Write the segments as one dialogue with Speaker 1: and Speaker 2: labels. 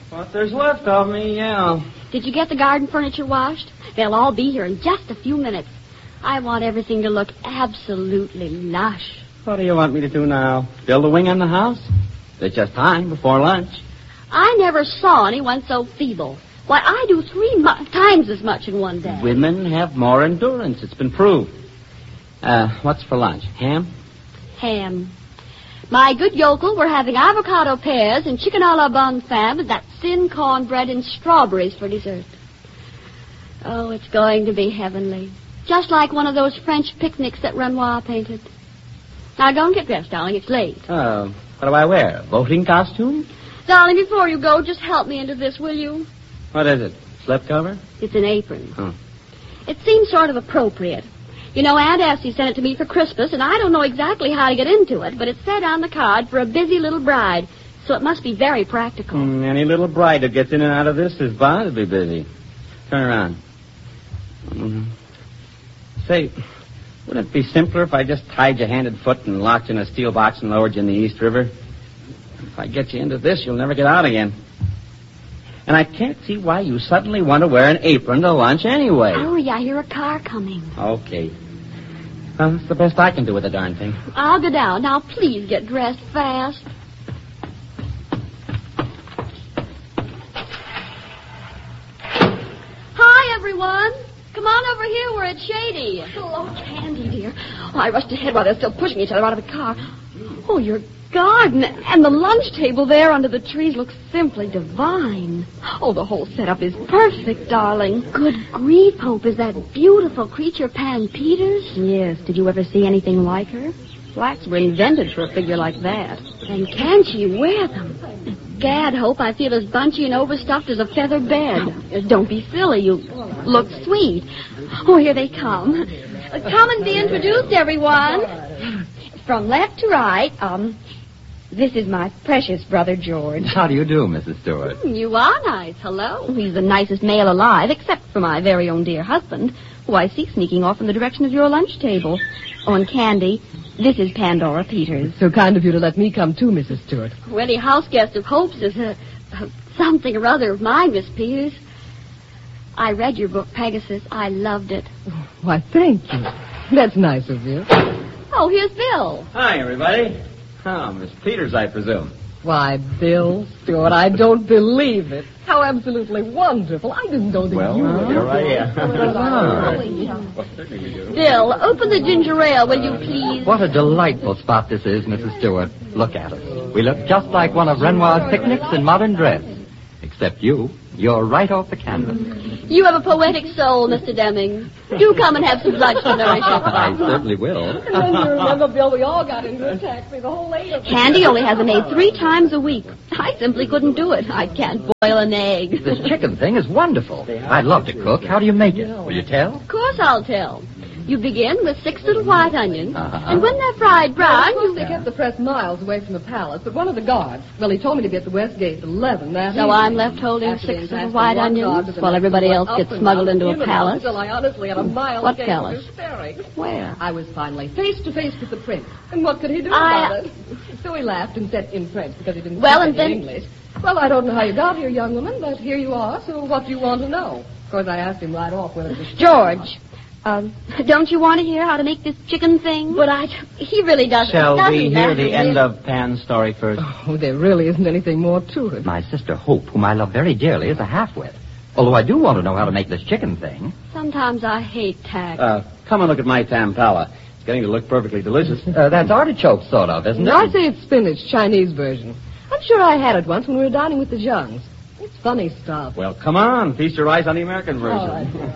Speaker 1: What there's left of me, yeah.
Speaker 2: Did you get the garden furniture washed? They'll all be here in just a few minutes. I want everything to look absolutely lush.
Speaker 1: What do you want me to do now? Build a wing on the house? It's just time before lunch.
Speaker 2: I never saw anyone so feeble. Why, I do 3 times as much in one day.
Speaker 1: Women have more endurance. It's been proved. What's for lunch? Ham?
Speaker 2: Ham. My good yokel, we're having avocado pears and chicken a la bonne femme and that thin cornbread and strawberries for dessert. Oh, it's going to be heavenly. Just like one of those French picnics that Renoir painted. Now, go and get dressed, darling. It's late.
Speaker 1: What do I wear? A voting costume?
Speaker 2: Darling, before you go, just help me into this, will you?
Speaker 1: What is it? Slipcover?
Speaker 2: It's an apron.
Speaker 1: Oh.
Speaker 2: It seems sort of appropriate. You know, Aunt Essie sent it to me for Christmas, and I don't know exactly how to get into it, but it said on the card for a busy little bride, so it must be very practical.
Speaker 1: Any little bride that gets in and out of this is bound to be busy. Turn around. Say, wouldn't it be simpler if I just tied you hand and foot and locked you in a steel box and lowered you in the East River? If I get you into this, you'll never get out again. And I can't see why you suddenly want to wear an apron to lunch anyway.
Speaker 2: Hurry, I hear a car coming.
Speaker 1: Okay. Well, that's the best I can do with the darn thing.
Speaker 2: I'll go down. Now, please get dressed fast. Hi, everyone. Come on over here. We're at Shady. Hello, Candy, dear. Oh, I rushed ahead while they're still pushing each other out of the car. Oh, your garden and the lunch table there under the trees looks simply divine. Oh, the whole setup is perfect, darling.
Speaker 3: Good grief, Hope. Is that beautiful creature Pan Peters?
Speaker 2: Yes. Did you ever see anything like her? Flax were invented for a figure like that.
Speaker 3: And can she wear them?
Speaker 2: Gad, Hope, I feel as bunchy and overstuffed as a feather bed. Don't be silly. You look sweet. Oh, here they come. Come and be introduced, everyone. From left to right, this is my precious brother, George.
Speaker 4: How do you do, Mrs. Stewart?
Speaker 2: You are nice. Hello. He's the nicest male alive, except for my very own dear husband, who I see sneaking off in the direction of your lunch table. Oh, and Candy, this is Pandora Peters.
Speaker 5: So kind of you to let me come too, Mrs. Stewart.
Speaker 2: Well, any house guest of Hope's is something or other of mine, Miss Peters. I read your book, Pegasus. I loved it.
Speaker 5: Why, thank you. That's nice of you.
Speaker 2: Oh, here's Bill.
Speaker 1: Hi, everybody. Oh, Miss Peters, I presume.
Speaker 5: Why, Bill Stewart, I don't believe it. How absolutely wonderful. I didn't know that you were...
Speaker 1: You're right,
Speaker 2: Bill, open the ginger ale, will you please?
Speaker 4: What a delightful spot this is, Mrs. Stewart. Look at us. We look just like one of Renoir's picnics in modern dress. Except you're right off the canvas.
Speaker 2: You have a poetic soul, Mr. Deming. Do come and have some lunch to nourish your
Speaker 4: I certainly will.
Speaker 5: And then you remember, Bill, we all got into a taxi, the whole eight of us.
Speaker 2: Candy only has an egg 3 times a week. I simply couldn't do it. I can't boil an egg.
Speaker 4: This chicken thing is wonderful. I'd love to cook. How do you make it? Will you tell?
Speaker 2: Of course I'll tell. You begin with 6 little white onions,
Speaker 4: Uh-huh.
Speaker 2: and when they're fried brown,
Speaker 5: Of course, they kept the press miles away from the palace, but one of the guards, well, he told me to be at the West Gate at 11 that
Speaker 2: So
Speaker 5: evening.
Speaker 2: I'm left holding
Speaker 5: After
Speaker 2: 6
Speaker 5: being
Speaker 2: little
Speaker 5: passed
Speaker 2: white
Speaker 5: from one dog
Speaker 2: onions
Speaker 5: to the
Speaker 2: while
Speaker 5: next,
Speaker 2: everybody
Speaker 5: going
Speaker 2: else
Speaker 5: up
Speaker 2: gets
Speaker 5: and
Speaker 2: smuggled
Speaker 5: down
Speaker 2: into a
Speaker 5: the
Speaker 2: palace.
Speaker 5: Until I honestly had a mile
Speaker 2: What
Speaker 5: escape
Speaker 2: palace?
Speaker 5: from despairing.
Speaker 2: Where?
Speaker 5: I was finally face to face with the prince. And what could he do
Speaker 2: I-
Speaker 5: about it? So he laughed and said in French because he didn't
Speaker 2: Well,
Speaker 5: speak
Speaker 2: and then-
Speaker 5: any English. Well, I don't know how you got here, young woman, but here you are, so what do you want to know? Of course, I asked him right off whether it was...
Speaker 2: George, don't you want to hear how to make this chicken thing? But he really doesn't.
Speaker 1: Shall
Speaker 2: Doesn't
Speaker 1: we hear
Speaker 2: matter,
Speaker 1: the
Speaker 2: really.
Speaker 1: end of Pan's story first?
Speaker 5: Oh, there really isn't anything more to it.
Speaker 4: My sister Hope, whom I love very dearly, is a half-wit. Although I do want to know how to make this chicken thing.
Speaker 2: Sometimes I hate tact.
Speaker 1: Come and look at my tampala. It's getting to look perfectly delicious.
Speaker 4: That's artichoke, sort of, isn't it?
Speaker 5: I say it's spinach, Chinese version. I'm sure I had it once when we were dining with the Youngs. It's funny stuff.
Speaker 1: Well, come on. Feast your eyes on the American version.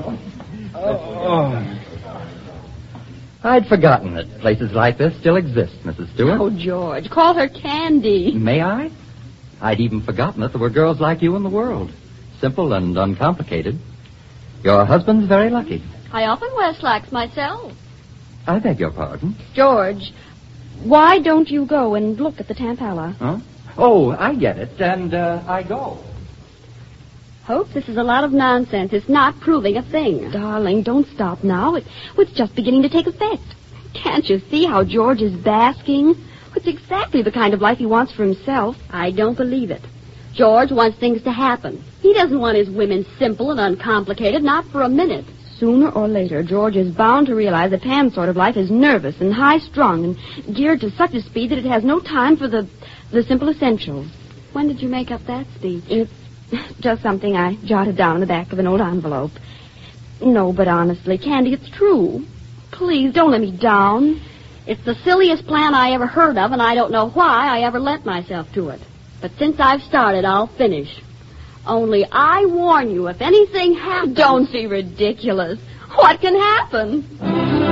Speaker 4: I'd forgotten that places like this still exist, Mrs. Stewart.
Speaker 2: Oh, George, call her Candy.
Speaker 4: May I? I'd even forgotten that there were girls like you in the world. Simple and uncomplicated. Your husband's very lucky.
Speaker 2: I often wear slacks myself.
Speaker 4: I beg your pardon.
Speaker 2: George, why don't you go and look at the tampala?
Speaker 4: Huh? Oh, I get it, and I go.
Speaker 2: Hope, this is a lot of nonsense. It's not proving a thing. Darling, don't stop now. It's just beginning to take effect. Can't you see how George is basking? It's exactly the kind of life he wants for himself. I don't believe it. George wants things to happen. He doesn't want his women simple and uncomplicated, not for a minute.
Speaker 6: Sooner or later, George is bound to realize that Pam's sort of life is nervous and high-strung and geared to such a speed that it has no time for the simple essentials.
Speaker 2: When did you make up that speech?
Speaker 6: It's just something I jotted down in the back of an old envelope. No, but honestly, Candy, it's true. Please, don't let me down.
Speaker 2: It's the silliest plan I ever heard of, and I don't know why I ever lent myself to it. But since I've started, I'll finish. Only I warn you, if anything happens...
Speaker 6: Don't be ridiculous.
Speaker 2: What can happen?